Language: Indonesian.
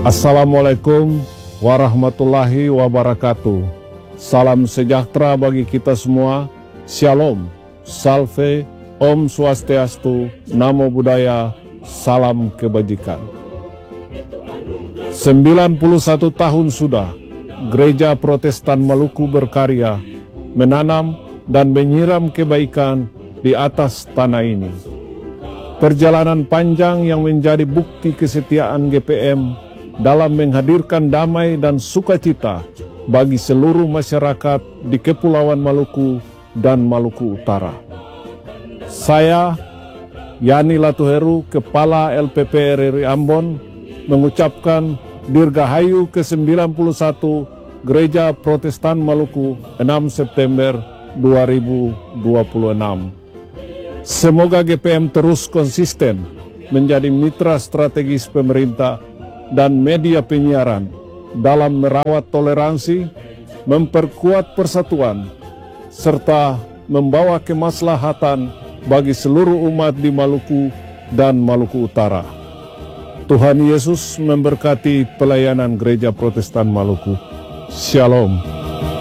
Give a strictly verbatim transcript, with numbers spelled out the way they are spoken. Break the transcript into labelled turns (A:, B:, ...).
A: Assalamualaikum warahmatullahi wabarakatuh. Salam sejahtera bagi kita semua. Shalom, salve, Om Swastiastu, Namo Buddhaya, salam kebajikan. sembilan puluh satu tahun sudah Gereja Protestan Maluku berkarya, menanam dan menyiram kebaikan di atas tanah ini. Perjalanan panjang yang menjadi bukti kesetiaan G P M dalam menghadirkan damai dan sukacita bagi seluruh masyarakat di Kepulauan Maluku dan Maluku Utara. Saya, Yani Latuheru, Kepala L P P R R I Ambon, mengucapkan Dirgahayu ke sembilan puluh satu Gereja Protestan Maluku enam September dua ribu dua puluh enam. Semoga G P M terus konsisten menjadi mitra strategis pemerintah dan media penyiaran dalam merawat toleransi, memperkuat persatuan, serta membawa kemaslahatan bagi seluruh umat di Maluku dan Maluku Utara. Tuhan Yesus memberkati pelayanan Gereja Protestan Maluku. Shalom.